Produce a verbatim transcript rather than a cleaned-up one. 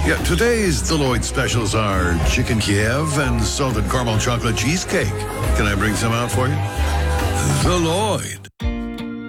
Yeah, today's Deloitte specials are chicken Kiev and salted caramel chocolate cheesecake. Can I bring some out for you? Deloitte.